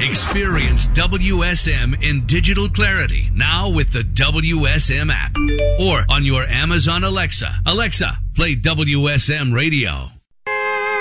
Experience WSM in digital clarity now with the WSM app or on your Amazon Alexa. Alexa, play WSM Radio.